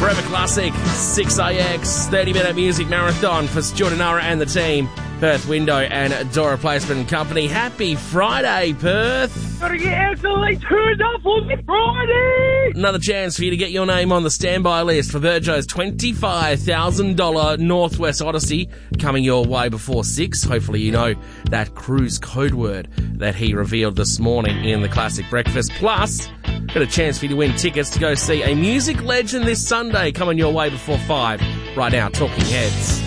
Forever Classic, 6AX, 30-minute music marathon for Stuart and Nara and the team. Perth Window and Door Replacement Company. Happy Friday, Perth. Gotta get absolutely turned up on this Friday. Another chance for you to get your name on the standby list for Virgo's $25,000 Northwest Odyssey coming your way before 6. Hopefully you know that cruise code word that he revealed this morning in the Classic Breakfast. Plus, got a chance for you to win tickets to go see a music legend this Sunday coming your way before 5. Right now, Talking Heads.